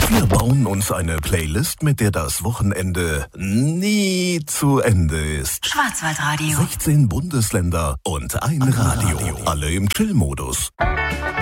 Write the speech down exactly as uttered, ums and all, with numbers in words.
Wir bauen uns eine Playlist, mit der das Wochenende nie zu Ende ist. Schwarzwaldradio. sechzehn Bundesländer und ein Radio. Alle im Chill-Modus.